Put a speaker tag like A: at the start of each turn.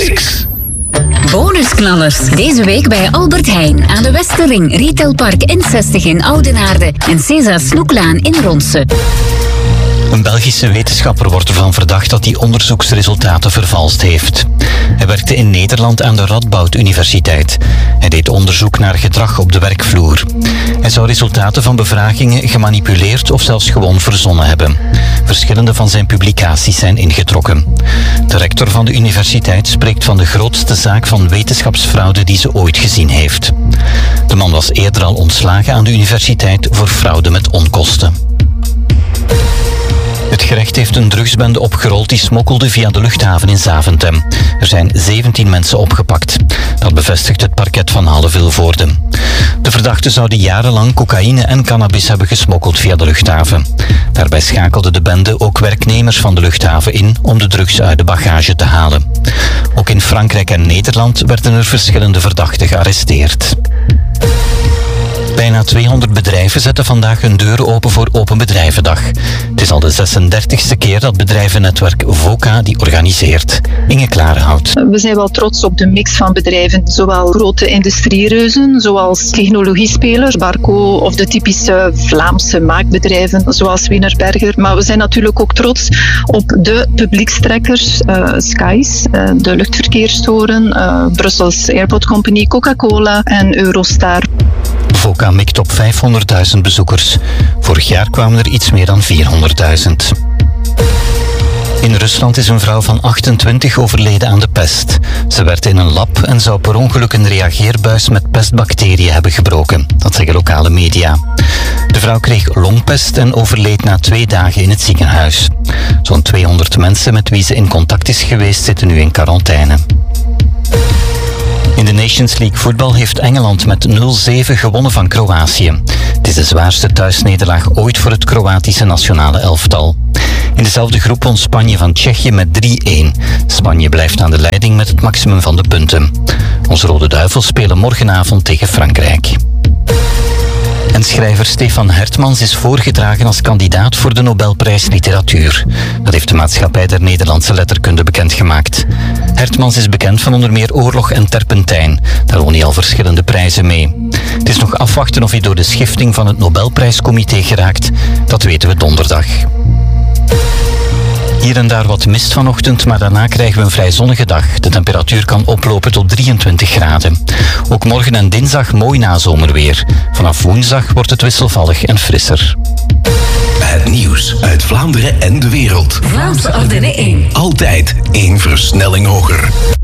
A: Classics.
B: Bonusknallers. Deze week bij Albert Heijn aan de Westerring, Retailpark N60 in Oudenaarde en César Snoeklaan in Ronse.
C: Een Belgische wetenschapper wordt ervan verdacht dat hij onderzoeksresultaten vervalst heeft. Hij werkte in Nederland aan de Radboud Universiteit. Hij deed onderzoek naar gedrag op de werkvloer. Hij zou resultaten van bevragingen gemanipuleerd of zelfs gewoon verzonnen hebben. Verschillende van zijn publicaties zijn ingetrokken. De rector van de universiteit spreekt van de grootste zaak van wetenschapsfraude die ze ooit gezien heeft. De man was eerder al ontslagen aan de universiteit voor fraude met onkosten. Het gerecht heeft een drugsbende opgerold die smokkelde via de luchthaven in Zaventem. Er zijn 17 mensen opgepakt. Dat bevestigt het parket van Halle-Vilvoorde. De verdachten zouden jarenlang cocaïne en cannabis hebben gesmokkeld via de luchthaven. Daarbij schakelde de bende ook werknemers van de luchthaven in om de drugs uit de bagage te halen. Ook in Frankrijk en Nederland werden er verschillende verdachten gearresteerd. Bijna 200 bedrijven zetten vandaag hun deuren open voor Open Bedrijvendag. Het is al de 36e keer dat bedrijvennetwerk VOCA die organiseert. Inge Klarenhout.
D: We zijn wel trots op de mix van bedrijven. Zowel grote industriereuzen, zoals technologiespelers, Barco of de typische Vlaamse maakbedrijven, zoals Wienerberger. Maar we zijn natuurlijk ook trots op de publiekstrekkers, Skies, de luchtverkeerstoren, Brussels Airport Company, Coca-Cola en Eurostar.
C: VOCA mikt op 500.000 bezoekers. Vorig jaar kwamen er iets meer dan 400.000. In Rusland is een vrouw van 28 overleden aan de pest. Ze werd in een lab en zou per ongeluk een reageerbuis met pestbacteriën hebben gebroken. Dat zeggen lokale media. De vrouw kreeg longpest en overleed na 2 dagen in het ziekenhuis. Zo'n 200 mensen met wie ze in contact is geweest zitten nu in quarantaine. In de Nations League voetbal heeft Engeland met 0-7 gewonnen van Kroatië. Het is de zwaarste thuisnederlaag ooit voor het Kroatische nationale elftal. In dezelfde groep won Spanje van Tsjechië met 3-1. Spanje blijft aan de leiding met het maximum van de punten. Onze Rode Duivels spelen morgenavond tegen Frankrijk. En schrijver Stefan Hertmans is voorgedragen als kandidaat voor de Nobelprijs Literatuur. Dat heeft de Maatschappij der Nederlandse Letterkunde bekendgemaakt. Hertmans is bekend van onder meer Oorlog en Terpentijn. Daar won hij al verschillende prijzen mee. Het is nog afwachten of hij door de schifting van het Nobelprijscomité geraakt. Dat weten we donderdag. Hier en daar wat mist vanochtend, maar daarna krijgen we een vrij zonnige dag. De temperatuur kan oplopen tot 23 graden. Ook morgen en dinsdag mooi nazomerweer. Vanaf woensdag wordt het wisselvallig en frisser.
A: Het nieuws uit Vlaanderen en de wereld.
B: Vlaamse Ardennen 1.
A: Altijd 1 versnelling hoger.